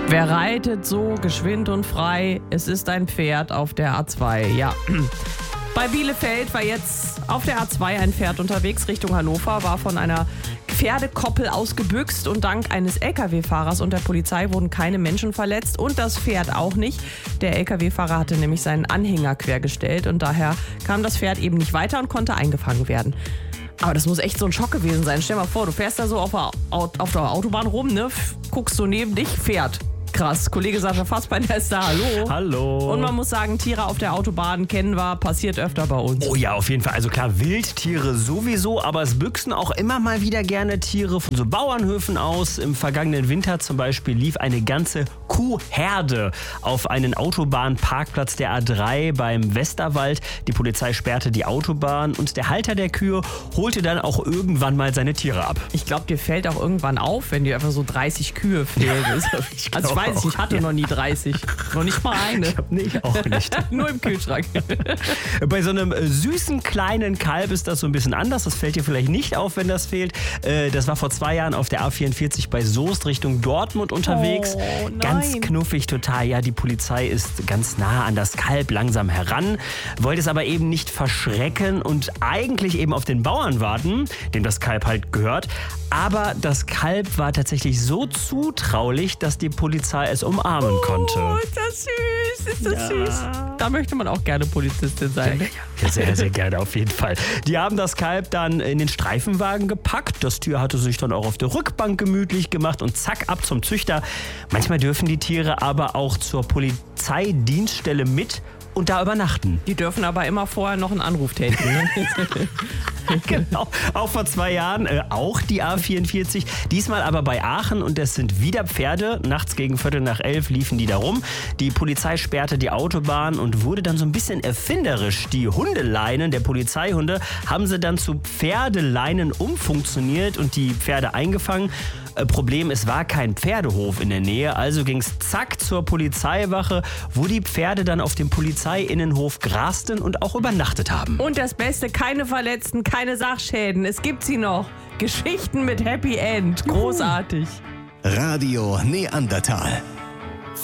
Wer reitet so geschwind und frei? Es ist ein Pferd auf der A2. Ja. Bei Bielefeld war jetzt auf der A2 ein Pferd unterwegs Richtung Hannover, war von einer Pferdekoppel ausgebüxt und dank eines Lkw-Fahrers und der Polizei wurden keine Menschen verletzt und das Pferd auch nicht. Der Lkw-Fahrer hatte nämlich seinen Anhänger quergestellt und daher kam das Pferd eben nicht weiter und konnte eingefangen werden. Aber das muss echt so ein Schock gewesen sein. Stell dir mal vor, du fährst da so auf der Autobahn rum, ne? Guckst so neben dich, Pferd. Krass. Kollege Sascha Fassbeiner ist da. Hallo. Hallo. Und man muss sagen, Tiere auf der Autobahn kennen wir, passiert öfter bei uns. Oh ja, auf jeden Fall. Also klar, Wildtiere sowieso, aber es büchsen auch immer mal wieder gerne Tiere von so Bauernhöfen aus. Im vergangenen Winter zum Beispiel lief eine ganze Kuhherde auf einen Autobahnparkplatz der A3 beim Westerwald. Die Polizei sperrte die Autobahn und der Halter der Kühe holte dann auch irgendwann mal seine Tiere ab. Ich glaube, dir fällt auch irgendwann auf, wenn dir einfach so 30 Kühe fehlen. Ich weiß, ich hatte noch nie 30. Noch nicht mal eine. Ich auch nicht. Nur im Kühlschrank. Bei so einem süßen kleinen Kalb ist das so ein bisschen anders. Das fällt dir vielleicht nicht auf, wenn das fehlt. Das war vor 2 Jahren auf der A44 bei Soest Richtung Dortmund unterwegs. Oh, nein. Ganz knuffig total. Ja, die Polizei ist ganz nah an das Kalb langsam heran, wollte es aber eben nicht verschrecken und eigentlich eben auf den Bauern warten, dem das Kalb halt gehört. Aber das Kalb war tatsächlich so zutraulich, dass die Polizei es umarmen konnte. Oh, ist das süß, ist das süß. Da möchte man auch gerne Polizistin sein. Ja, sehr, sehr gerne, auf jeden Fall. Die haben das Kalb dann in den Streifenwagen gepackt. Das Tier hatte sich dann auch auf der Rückbank gemütlich gemacht und zack, ab zum Züchter. Manchmal dürfen die Tiere aber auch zur Polizeidienststelle mit und da übernachten. Die dürfen aber immer vorher noch einen Anruf tätigen. Ne? Genau, auch vor 2 Jahren, auch die A44, diesmal aber bei Aachen und es sind wieder Pferde. Nachts gegen 10:45 liefen die da rum. Die Polizei sperrte die Autobahn und wurde dann so ein bisschen erfinderisch. Die Hundeleinen der Polizeihunde haben sie dann zu Pferdeleinen umfunktioniert und die Pferde eingefangen. Problem, es war kein Pferdehof in der Nähe, also ging es zack zur Polizeiwache, wo die Pferde dann auf dem Polizeiinnenhof grasten und auch übernachtet haben. Und das Beste, keine Verletzten, keine Sachschäden. Es gibt sie noch. Geschichten mit Happy End. Großartig. Radio Neandertal.